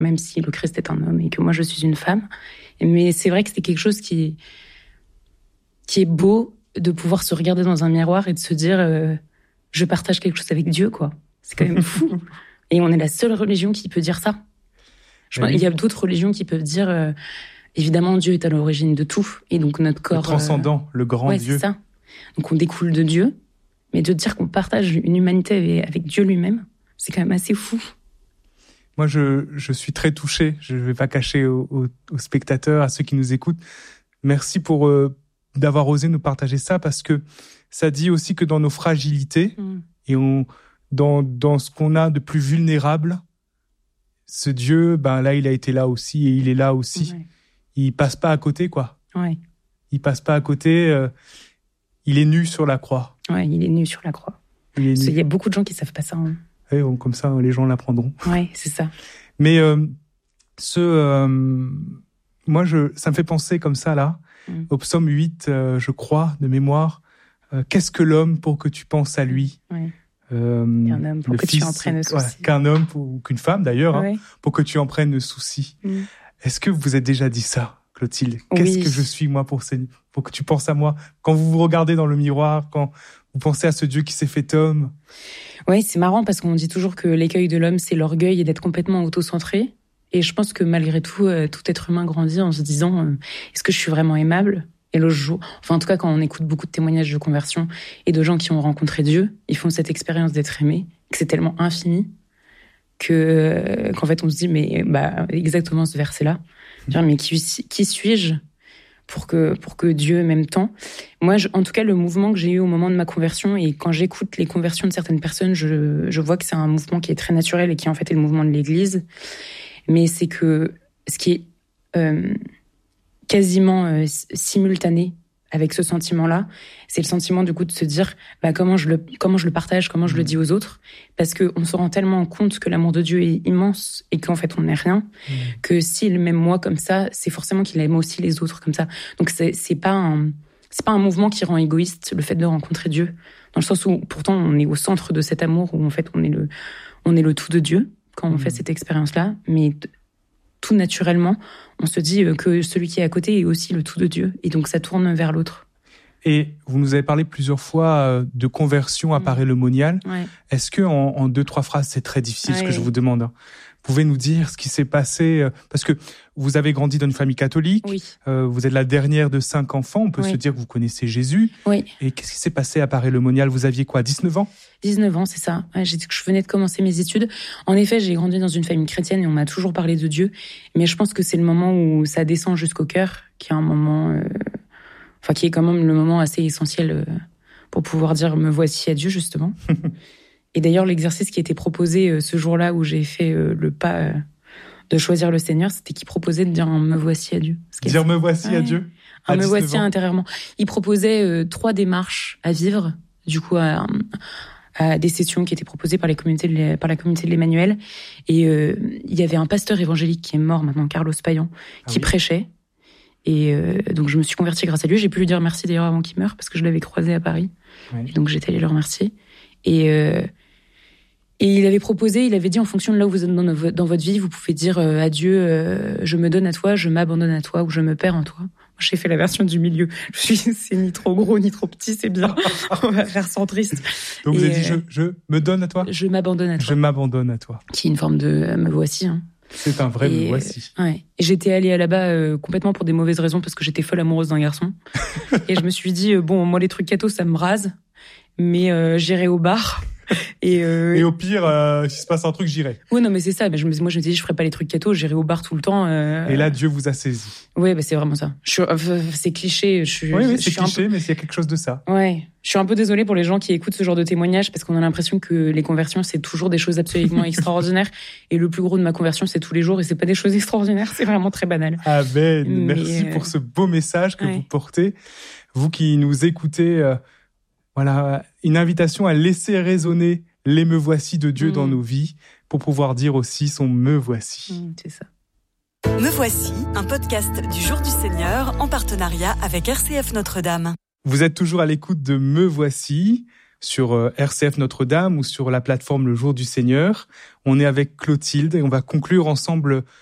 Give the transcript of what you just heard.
même si le Christ est un homme et que moi je suis une femme. Mais c'est vrai que c'est quelque chose qui est beau de pouvoir se regarder dans un miroir et de se dire je partage quelque chose avec Dieu, quoi. C'est quand même fou. Et on est la seule religion qui peut dire ça. Il y a d'autres religions qui peuvent dire évidemment Dieu est à l'origine de tout et donc notre corps le transcendant, le grand Dieu. C'est ça. Donc on découle de Dieu, mais de dire qu'on partage une humanité avec Dieu lui-même, c'est quand même assez fou. Moi, je suis très touché. Je ne vais pas cacher aux spectateurs, à ceux qui nous écoutent. Merci pour d'avoir osé nous partager ça, parce que ça dit aussi que dans nos fragilités et dans ce qu'on a de plus vulnérable, ce Dieu, là, il a été là aussi et il est là aussi. Ouais. Il passe pas à côté, quoi. Ouais. Il passe pas à côté. Il est nu sur la croix. Ouais, il est nu sur la croix. Il y a beaucoup de gens qui savent pas ça. Hein. Ouais, comme ça, les gens l'apprendront. Ouais, c'est ça. Mais moi, ça me fait penser comme ça là, au psaume 8, je crois, de mémoire. Qu'est-ce que l'homme pour que tu penses à lui? Ouais. Qu'un homme pour que tu en prennes souci. Ouais, qu'un homme ou qu'une femme d'ailleurs, pour que tu en prennes souci. Est-ce que vous vous êtes déjà dit ça, Clotilde? Qu'est-ce que je suis moi pour que tu penses à moi? Quand vous vous regardez dans le miroir, quand vous pensez à ce Dieu qui s'est fait homme? Oui, c'est marrant parce qu'on dit toujours que l'écueil de l'homme, c'est l'orgueil et d'être complètement autocentré. Et je pense que malgré tout, tout être humain grandit en se disant est-ce que je suis vraiment aimable? Et l'autre jour, en tout cas, quand on écoute beaucoup de témoignages de conversion et de gens qui ont rencontré Dieu, ils font cette expérience d'être aimés, que c'est tellement infini qu'en fait, on se dit, mais exactement ce verset-là. Mais qui suis-je pour que Dieu m'aime tant? Moi, en tout cas, le mouvement que j'ai eu au moment de ma conversion, et quand j'écoute les conversions de certaines personnes, je vois que c'est un mouvement qui est très naturel et qui en fait est le mouvement de l'Église. Mais c'est que ce qui est quasiment simultané avec ce sentiment-là, c'est le sentiment du coup de se dire comment je le partage, comment je le dis aux autres, parce que on se rend tellement compte que l'amour de Dieu est immense et qu'en fait on n'est rien, que s'il m'aime moi comme ça, c'est forcément qu'il aime aussi les autres comme ça. Donc c'est pas un mouvement qui rend égoïste le fait de rencontrer Dieu, dans le sens où pourtant on est au centre de cet amour, où en fait on est le tout de Dieu quand on fait cette expérience-là, mais tout naturellement, on se dit que celui qui est à côté est aussi le tout de Dieu. Et donc, ça tourne vers l'autre. Et vous nous avez parlé plusieurs fois de conversion à Paray-le-Monial. Ouais. Est-ce que en 2-3 phrases, c'est très difficile ce que je vous demande, hein. Vous pouvez nous dire ce qui s'est passé, parce que vous avez grandi dans une famille catholique, vous êtes la dernière de 5 enfants, on peut se dire que vous connaissez Jésus. Oui. Et qu'est-ce qui s'est passé à Paray-le-Monial? Vous aviez quoi, 19 ans? 19 ans, c'est ça. Ouais, je venais de commencer mes études. En effet, j'ai grandi dans une famille chrétienne et on m'a toujours parlé de Dieu. Mais je pense que c'est le moment où ça descend jusqu'au cœur, qui est un moment, qui est quand même le moment assez essentiel pour pouvoir dire me voici à Dieu, justement. Et d'ailleurs, l'exercice qui était proposé ce jour-là où j'ai fait le pas de choisir le Seigneur, c'était qu'il proposait de dire me voici à Dieu. Dire me voici à Dieu? Me voici intérieurement. Il proposait 3 démarches à vivre, du coup, à des sessions qui étaient proposées par la communauté de l'Emmanuel. Et il y avait un pasteur évangélique qui est mort maintenant, Carlos Payan, qui prêchait. Et donc je me suis convertie grâce à lui. J'ai pu lui dire merci d'ailleurs avant qu'il meure, parce que je l'avais croisé à Paris. Oui. Et donc j'étais allée le remercier. Et il avait proposé, il avait dit en fonction de là où vous êtes dans votre vie, vous pouvez dire à Dieu, je me donne à toi, je m'abandonne à toi, ou je me perds en toi. Moi, j'ai fait la version du milieu. C'est ni trop gros ni trop petit, c'est bien. On va faire centriste. Donc vous avez dit je me donne à toi. Je m'abandonne à toi. Je m'abandonne à toi. Qui est une forme de me voici. Hein. C'est un vrai me voici. Ouais. Et j'étais allée là-bas complètement pour des mauvaises raisons, parce que j'étais folle amoureuse d'un garçon. Et je me suis dit moi les trucs cathos ça me rase, mais j'irai au bar. Et au pire, s'il se passe un truc, j'irai. Oui, non, mais c'est ça. Moi, je me disais, je ferais pas les trucs cathos, j'irai au bar tout le temps. Et là, Dieu vous a saisi. Oui, c'est vraiment ça. C'est cliché. Oui, c'est cliché, mais il y a quelque chose de ça. Ouais. Je suis un peu désolée pour les gens qui écoutent ce genre de témoignages, parce qu'on a l'impression que les conversions, c'est toujours des choses absolument extraordinaires. Et le plus gros de ma conversion, c'est tous les jours, et c'est pas des choses extraordinaires, c'est vraiment très banal. Amen. Merci pour ce beau message que vous portez. Vous qui nous écoutez, voilà, une invitation à laisser résonner les me voici de Dieu dans nos vies, pour pouvoir dire aussi son me voici. C'est ça. Me voici, un podcast du Jour du Seigneur en partenariat avec RCF Notre-Dame. Vous êtes toujours à l'écoute de Me voici. sur RCF Notre-Dame ou sur la plateforme Le Jour du Seigneur. On est avec Clotilde et on va conclure ensemble